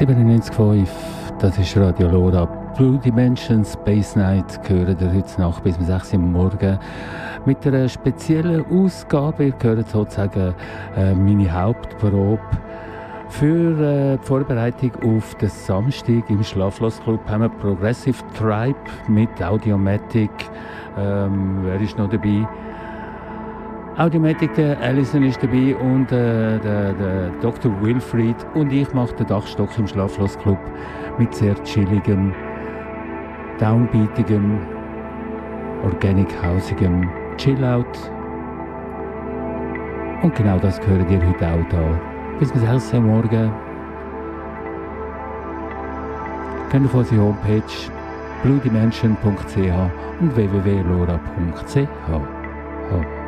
97,5, das ist Radio Lora. Blue Dimension Space Night gehört ihr heute Nacht bis um 6 Uhr morgen mit einer speziellen Ausgabe. Ihr gehört sozusagen meine Hauptprobe. Für die Vorbereitung auf den Samstag im Schlaflos-Club haben wir Progressive Tribe mit Audiomatic. Wer ist noch dabei? Audiomatic, der Alison ist dabei und der Dr. Wilfried und ich mache den Dachstock im Schlaflos-Club mit sehr chilligem, downbeatigem, organic-hausigem Chillout. Und genau das gehört ihr heute auch da. Bis zum 6 Uhr morgen. Geht auf unsere Homepage bluedimension.ch und www.lora.ch.